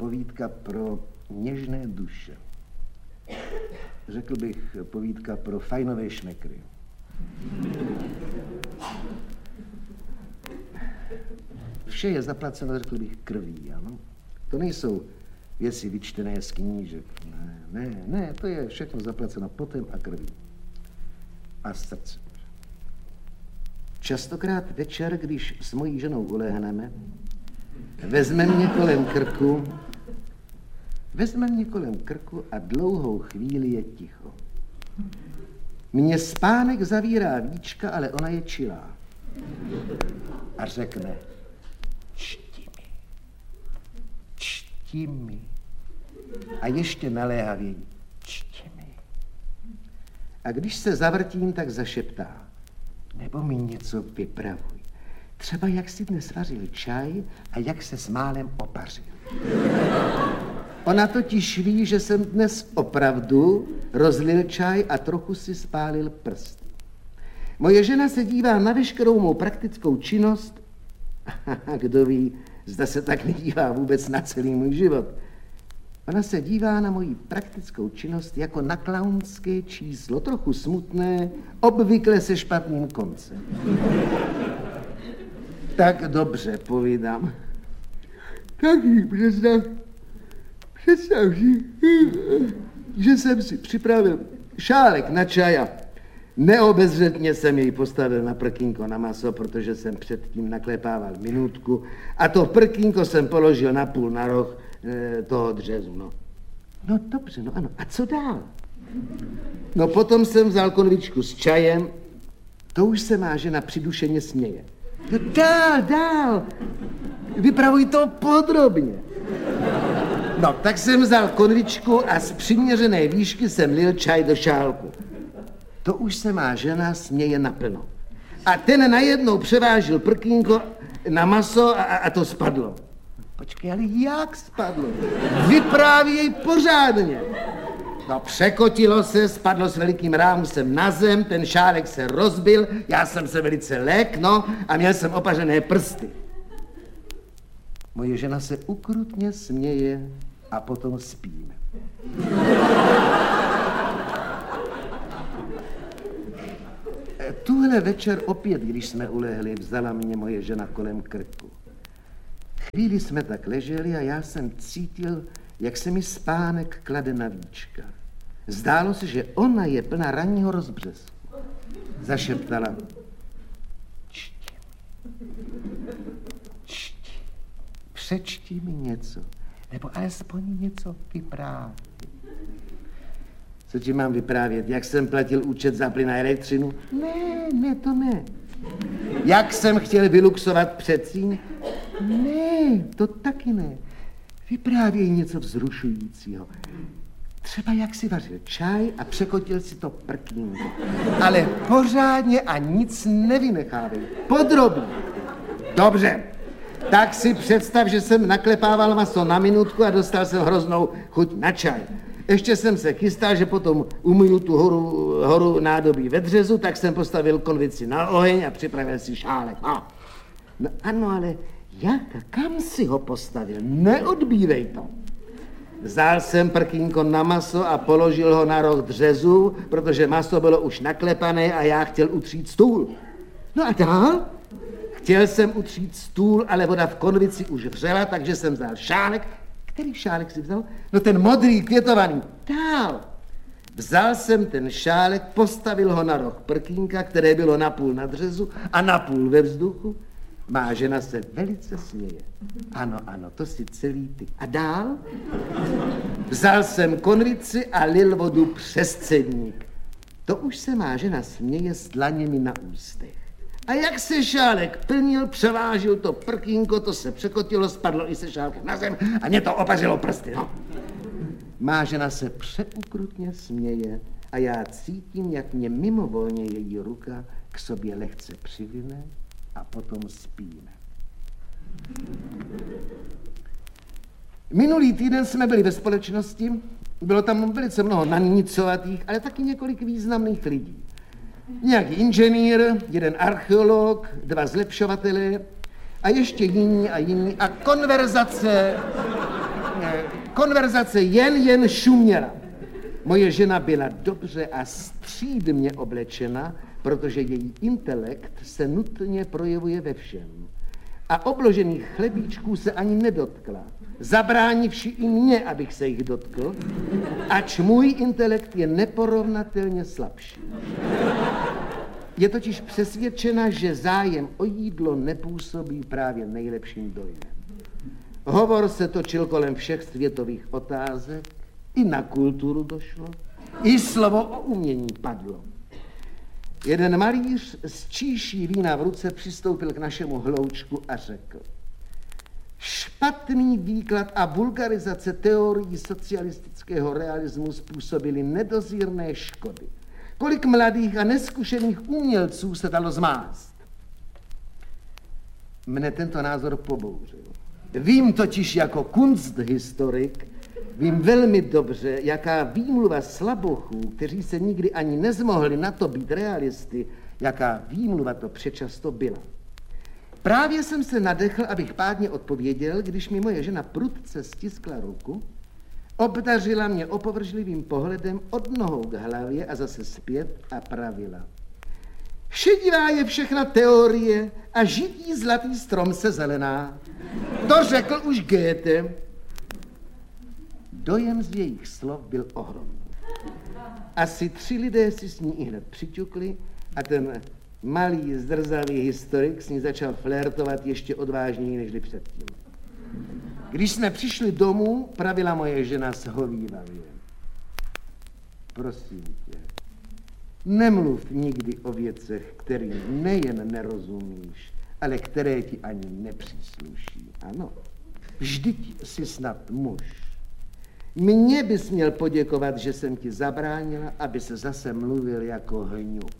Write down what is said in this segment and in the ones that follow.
povídka pro něžné duše. Řekl bych povídka pro fajnové šmekry. Vše je zaplaceno, řekl bych, krví, ano. To nejsou věci vyčtené z knížek. Ne, to je všechno zaplaceno potem a krví. A srdcem. Častokrát večer, když s mojí ženou ulehneme, vezme mě kolem krku a dlouhou chvíli je ticho. Mně spánek zavírá víčka, ale ona je čilá. A řekne, čti mi. A ještě naléhavěji, čti mi. A když se zavrtím, tak zašeptá, nebo mi něco vypravuj. Třeba jak si dnes vařil čaj a jak se s málem opařil. Ona totiž ví, že jsem dnes opravdu rozlil čaj a trochu si spálil prsty. Moje žena se dívá na veškerou mou praktickou činnost a kdo ví, zda se tak nedívá vůbec na celý můj život. Ona se dívá na moji praktickou činnost jako na klaunské číslo, trochu smutné, obvykle se špatným koncem. Tak dobře, povídám. Taky představ si, že jsem si připravil šálek na čaj a neobezřetně jsem jej postavil na prkínko na maso, protože jsem předtím naklepával minutku a to prkínko jsem položil napůl na roh toho dřezu, no. No dobře, no ano. A co dál? No potom jsem vzal konvičku s čajem, to už se má žena přidušeně směje. No dál. Vypravuj to podrobně. No, tak jsem vzal konvičku a z přiměřené výšky jsem lil čaj do šálku. To už se má žena směje naplno. A ten najednou převážil prkínko na maso a to spadlo. Počkej, ale jak spadlo? Vyprávěj pořádně. No, překotilo se, spadlo s velikým rámusem na zem, ten šálek se rozbil, já jsem se velice lekl, no, a měl jsem opařené prsty. Moje žena se ukrutně směje a potom spíme. Tuhle večer opět, když jsme ulehli, vzala mě moje žena kolem krku. Chvíli jsme tak leželi a já jsem cítil, jak se mi spánek klade na víčka. Zdálo se, že ona je plná ranního rozbřesku. Zašeptala, čti, přečti mi něco, nebo alespoň něco vyprávět. Co ti mám vyprávět? Jak jsem platil účet za plyn a elektřinu? Ne, to ne. Jak jsem chtěl vyluxovat předsíň? Ne, to taky ne. Vyprávěj něco vzrušujícího. Třeba jak si vařil čaj a překotil si to prkínko. Ale pořádně a nic nevynechávej. Podrobně. Dobře. Tak si představ, že jsem naklepával maso na minutku a dostal jsem hroznou chuť na čaj. Ještě jsem se chystal, že potom umyju tu horu nádobí ve dřezu, tak jsem postavil konvici na oheň a připravil si šálek. No ano, ale jak a kam si ho postavil? Neodbívej to. Vzal jsem prkínko na maso a položil ho na roh dřezu, protože maso bylo už naklepané a já chtěl utřít stůl. No a dál? Chtěl jsem utřít stůl, ale voda v konvici už vřela, takže jsem vzal šálek. Který šálek si vzal? No ten modrý, květovaný. Dál. Vzal jsem ten šálek, postavil ho na roh prkínka, které bylo napůl na dřezu a napůl ve vzduchu. Má žena se velice směje. Ano, to si celý ty. A dál? Vzal jsem konvici a lil vodu přes cedník. To už se má žena směje s dlaněmi na ústech. A jak se šálek plnil, převážil to prkínko, to se překotilo, spadlo i se šálkem na zem a mě to opařilo prsty. No. Má žena se přeukrutně směje a já cítím, jak mě mimovolně její ruka k sobě lehce přivine a potom spíme. Minulý týden jsme byli ve společnosti, bylo tam velice mnoho nanicovatých, ale taky několik významných lidí. Nějaký inženýr, jeden archeolog, 2 zlepšovatelé a ještě jiní a konverzace. konverzace jen šuměla. Moje žena byla dobře a střídmě oblečena, protože její intelekt se nutně projevuje ve všem. A obložených chlebíčků se ani nedotkla, zabránivši i mě, abych se jich dotkl, ač můj intelekt je neporovnatelně slabší. Je totiž přesvědčena, že zájem o jídlo nepůsobí právě nejlepším dojmem. Hovor se točil kolem všech světových otázek, i na kulturu došlo, i slovo o umění padlo. Jeden malíř s číší vína v ruce přistoupil k našemu hloučku a řekl: špatný výklad a vulgarizace teorií socialistického realismu způsobily nedozírné škody. Kolik mladých a neskušených umělců se dalo zmást. Mne tento názor pobouřil. Vím totiž jako kunsthistorik, vím velmi dobře, jaká výmluva slabochů, kteří se nikdy ani nezmohli na to být realisty, jaká výmluva to přečasto byla. Právě jsem se nadechl, abych pádně odpověděl, když mi moje žena prudce stiskla ruku, obdařila mě opovržlivým pohledem od nohou k hlavě a zase zpět a pravila: šedivá je všechna teorie a žitý zlatý strom se zelená. To řekl už Goethe. Dojem z jejich slov byl ohromný. Asi 3 lidé si s ní ihned přiťukli a ten malý zdrzavý historik s ní začal flirtovat ještě odvážněji nežli předtím. Když jsme přišli domů, pravila moje žena shovívavě: prosím tě, nemluv nikdy o věcech, kterým nejen nerozumíš, ale které ti ani nepřísluší. Ano, vždyť jsi snad muž. Mně bys měl poděkovat, že jsem ti zabránila, aby se zase mluvil jako hňup.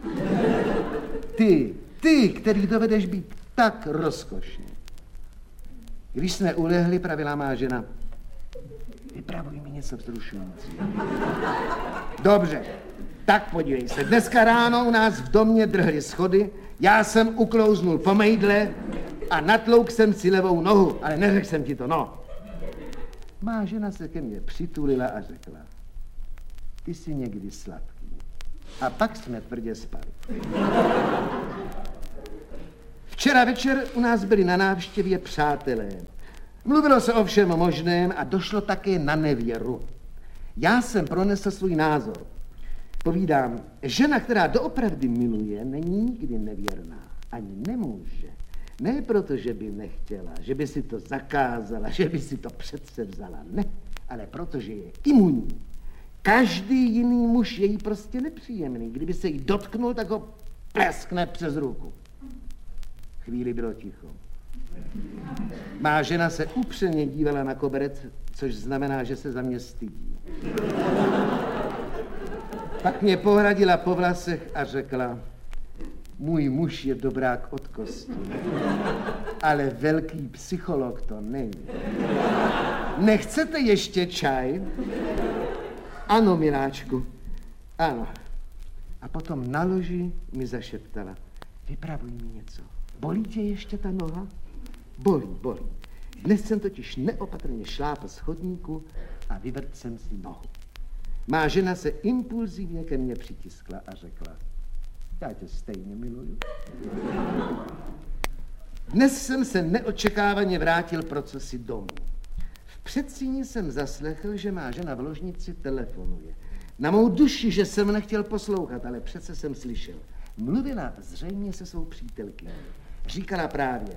Ty, který dovedeš být tak rozkošný. Když jsme ulehli, pravila má žena: vypravuj mi něco vzrušujícího. Dobře, tak podívej se. Dneska ráno u nás v domě drhly schody, já jsem uklouznul po mejdle a natlouk jsem si levou nohu, ale neřekl jsem ti to, no. Má žena se ke mně přitulila a řekla: ty jsi někdy sladký. A pak jsme tvrdě spali. Včera večer u nás byli na návštěvě přátelé. Mluvilo se o všem možném a došlo také na nevěru. Já jsem pronesl svůj názor. Povídám, žena, která doopravdy miluje, není nikdy nevěrná. Ani nemůže. Ne proto, že by nechtěla, že by si to zakázala, že by si to předsevzala. Ne, ale protože je imunní. Každý jiný muž je jí prostě nepříjemný. Kdyby se jí dotknul, tak ho pleskne přes ruku. Chvíli bylo ticho. Má žena se upřeně dívala na koberec, což znamená, že se za mě stydí. Pak mě pohradila po vlasech a řekla: můj muž je dobrák od kosti, ale velký psycholog to není. Nechcete ještě čaj? Ano, miláčku, ano. A potom na loži mi zašeptala: vypravuj mi něco. Bolí tě ještě ta noha? Bolí. Dnes jsem totiž neopatrně šlápl z chodníku a vyvrt jsem si nohu. Má žena se impulzivně ke mně přitiskla a řekla: já tě stejně miluju. Dnes jsem se neočekávaně vrátil procesy domů. V předsíni jsem zaslechl, že má žena v ložnici telefonuje. Na mou duši, že jsem nechtěl poslouchat, ale přece jsem slyšel. Mluvila zřejmě se svou přítelkyní. Říkala právě: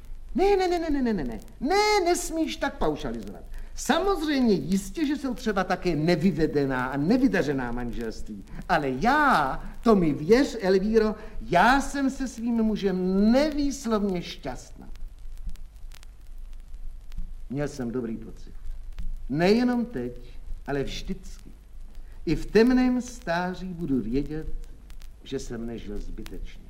ne, nesmíš tak paušalizovat. Samozřejmě jistě, že jsou třeba také nevyvedená a nevydařená manželství. Ale já, to mi věř, Elvíro, já jsem se svým mužem nevýslovně šťastná. Měl jsem dobrý pocit. Nejenom teď, ale vždycky. I v temném stáří budu vědět, že jsem nežil zbytečně.